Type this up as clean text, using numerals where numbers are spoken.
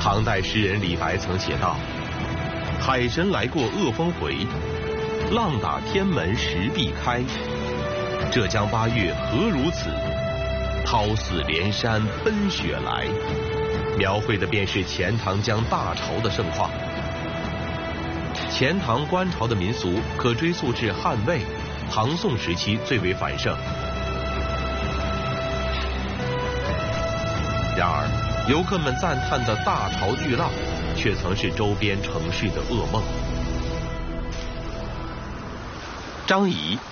唐代诗人李白曾写道：“海神来过恶风回，浪打天门石壁开。浙江八月何如此？涛似连山奔雪来。”描绘的便是钱塘江大潮的盛况。钱塘观潮的民俗可追溯至汉魏、唐宋时期最为繁盛。然而，游客们赞叹的大潮巨浪，却曾是周边城市的噩梦。张仪